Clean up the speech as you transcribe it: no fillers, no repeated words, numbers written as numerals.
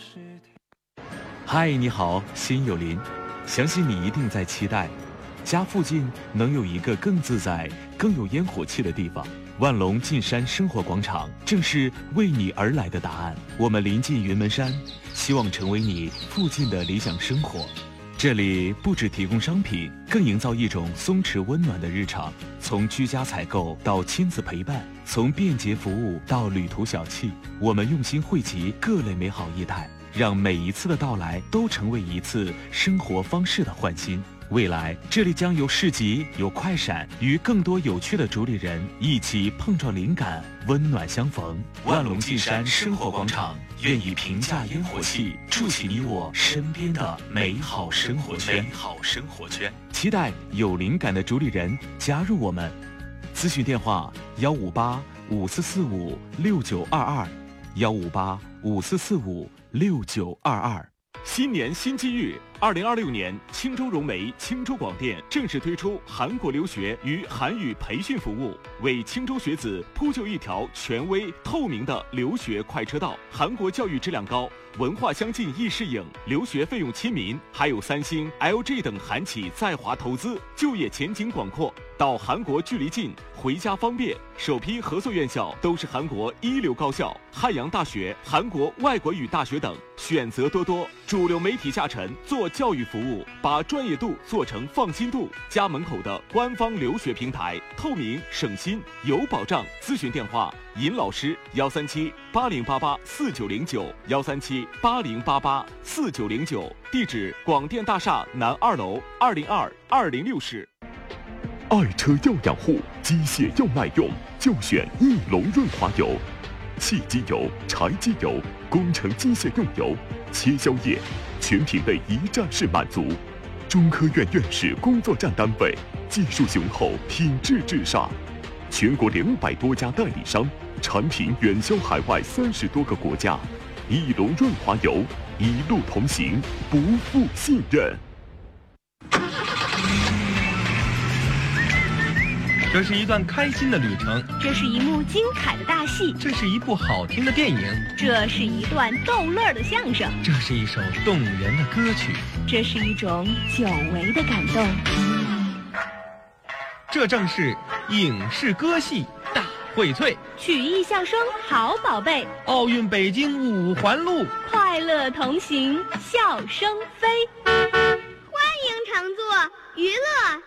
嗨，你好，心有灵，相信你一定在期待，家附近能有一个更自在、更有烟火气的地方。万隆进山生活广场正是为你而来的答案。我们临近云门山，希望成为你附近的理想生活。这里不只提供商品，更营造一种松弛温暖的日常。从居家采购到亲子陪伴，从便捷服务到旅途小憩，我们用心汇集各类美好业态，让每一次的到来都成为一次生活方式的焕新。未来这里将有市集，有快闪，与更多有趣的主理人一起碰撞灵感，温暖相逢。万隆进山生活广场，愿以平价烟火气筑起你我身边的美好生活圈。期待有灵感的主理人加入我们。咨询电话158-5445-6922，158-5445-6922。新年新机遇，2026年青州融媒青州广电正式推出韩国留学与韩语培训服务，为青州学子铺就一条权威透明的留学快车道。韩国教育质量高，文化相近易适应，留学费用亲民，还有三星、LG 等韩企在华投资，就业前景广阔。到韩国距离近，回家方便。首批合作院校都是韩国一流高校，汉阳大学、韩国外国语大学等，选择多多。主流媒体下沉做教育服务，把专业度做成放心度。家门口的官方留学平台，透明省心有保障。咨询电话：尹老师137-8088-4909，137-8088-4909。地址：广电大厦南2楼202-206室。 爱车要养护，机械要耐用，就选翼龙润滑油。汽机油、柴机油、工程机械用油、切削液，全品类一站式满足。中科院院士工作站单位，技术雄厚，品质至上。全国200多家代理商，产品远销海外30多个国家。翼龙润滑油，一路同行，不负信任。 这是一段开心的旅程， 这是一幕精彩的大戏， 这是一部好听的电影， 这是一段逗乐的相声， 这是一首动人的歌曲， 这是一种久违的感动。 这正是影视歌戏大荟萃， 曲艺相声好宝贝， 奥运北京5环路， 快乐同行，笑声飞。 欢迎乘坐娱乐